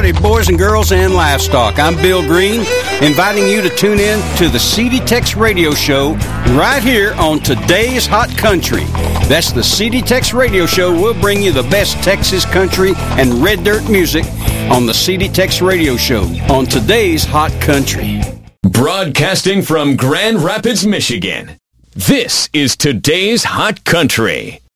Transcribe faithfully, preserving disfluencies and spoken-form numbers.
howdy, boys and girls and livestock. I'm Bill Green, inviting you to tune in to the C D Tex Radio Show right here on Today's Hot Country. That's the C D Tex Radio Show. We'll bring you the best Texas country and red dirt music on the C D Tex Radio Show on Today's Hot Country. Broadcasting from Grand Rapids, Michigan, this is Today's Hot Country.